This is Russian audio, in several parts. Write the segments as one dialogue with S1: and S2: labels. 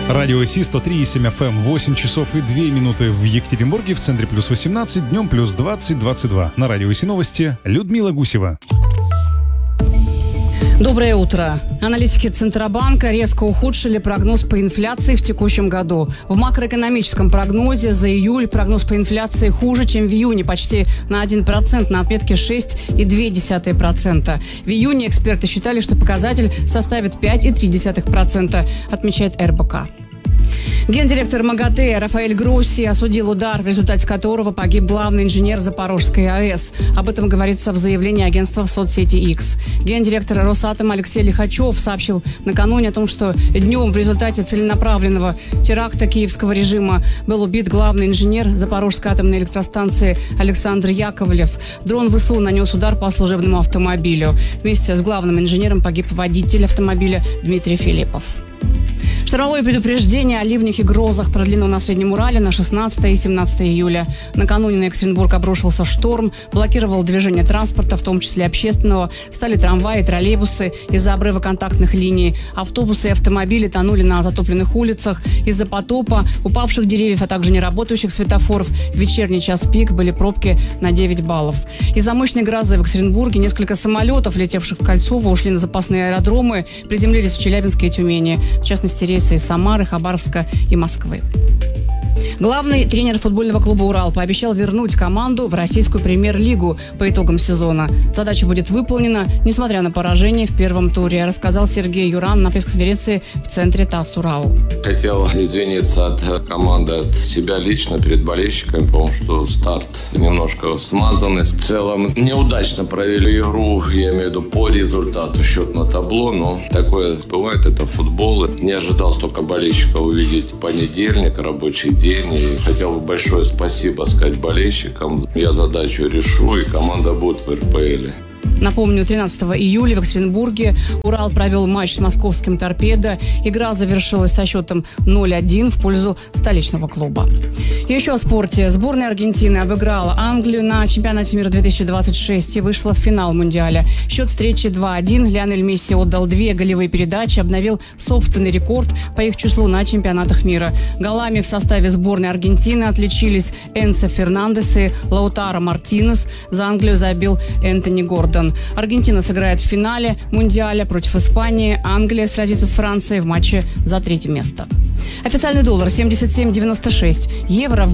S1: Радио Си 103,7 FM, 8 часов и 2 минуты в Екатеринбурге, в центре плюс 18, днем плюс 20-22. На Радио Си новости Людмила Гусева.
S2: Доброе утро. Аналитики Центробанка резко ухудшили прогноз по инфляции в текущем году. В макроэкономическом прогнозе за июль прогноз по инфляции хуже, чем в июне, почти на 1%, на отметке 6,2%. В июне эксперты считали, что показатель составит 5,3%, отмечает РБК. Гендиректор МАГАТЭ Рафаэль Гросси осудил удар, в результате которого погиб главный инженер Запорожской АЭС. Об этом говорится в заявлении агентства в соцсети X. Гендиректор Росатома Алексей Лихачев сообщил накануне о том, что днем в результате целенаправленного теракта киевского режима был убит главный инженер Запорожской атомной электростанции Александр Яковлев. Дрон ВСУ нанес удар по служебному автомобилю. Вместе с главным инженером погиб водитель автомобиля Дмитрий Филиппов. Штормовое предупреждение о ливнях и грозах продлено на Среднем Урале на 16 и 17 июля. Накануне на Екатеринбург обрушился шторм, блокировал движение транспорта, в том числе общественного. Встали трамваи, троллейбусы из-за обрыва контактных линий. Автобусы и автомобили тонули на затопленных улицах. Из-за потопа, упавших деревьев, а также неработающих светофоров в вечерний час пик были пробки на 9 баллов. Из-за мощной грозы в Екатеринбурге несколько самолетов, летевших в Кольцово, ушли на запасные аэродромы, приземлились в Челябинске и Тюмени. В частности, рейсы из Самары, Хабаровска и Москвы. Главный тренер футбольного клуба «Урал» пообещал вернуть команду в российскую премьер-лигу по итогам сезона. Задача будет выполнена, несмотря на поражение в первом туре, рассказал Сергей Юран на пресс-конференции в центре ТАСС «Урал».
S3: Хотел извиниться от команды, от себя лично перед болельщиками, потому что старт немножко смазанный. В целом неудачно провели игру, я имею в виду по результату, счет на табло, но такое бывает, это футбол. Не ожидал столько болельщиков увидеть в понедельник, рабочий день. И хотел бы большое спасибо сказать болельщикам. Я задачу решу, и команда будет в РПЛ.
S2: Напомню, 13 июля в Екатеринбурге «Урал» провел матч с московским «Торпедо». Игра завершилась со счетом 0-1 в пользу столичного клуба. И еще о спорте. Сборная Аргентины обыграла Англию на чемпионате мира 2026 и вышла в финал Мундиаля. Счет встречи 2-1. Лионель Месси отдал 2 голевые передачи, обновил собственный рекорд по их числу на чемпионатах мира. Голами в составе сборной Аргентины отличились Энцо Фернандес и Лаутаро Мартинес. За Англию забил Энтони Гордон. Аргентина сыграет в финале Мундиаля против Испании. Англия сразится с Францией в матче за 3-е место. Официальный доллар 77,96, евро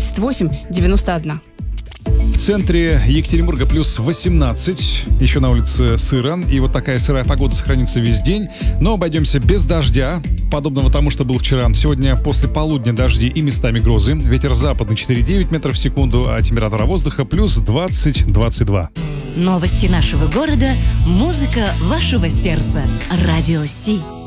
S2: 88,91.
S1: В центре Екатеринбурга плюс 18, еще на улице сыро, и вот такая сырая погода сохранится весь день, но обойдемся без дождя, подобного тому, что был вчера. Сегодня после полудня дожди и местами грозы, ветер западный 4,9 метров в секунду, а температура воздуха плюс 20-22.
S4: Новости нашего города, музыка вашего сердца. Радио Си.